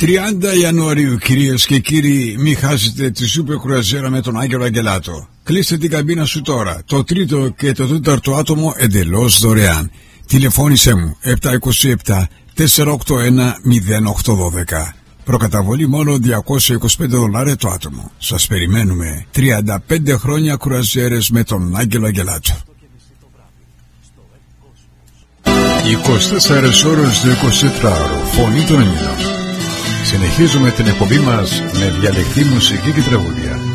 30 Ιανουαρίου, κυρίες και κύριοι, μη χάσετε τη σούπερ κρουαζιέρα με τον Άγγελο Αγγελάτο. Κλείστε την καμπίνα σου τώρα. Το τρίτο και το τέταρτο άτομο εντελώς δωρεάν. Τηλεφώνησέ μου 727 481 0812. Προκαταβολή μόνο $225 το άτομο. Σας περιμένουμε. 35 χρόνια κρουαζιέρες με τον Άγγελο Αγγελάτο. 24 ώρες το 24ωρο. Φωνή των Ελλήνων. Συνεχίζουμε την εκπομπή μας με διαλεκτή μουσική και τραγούδια.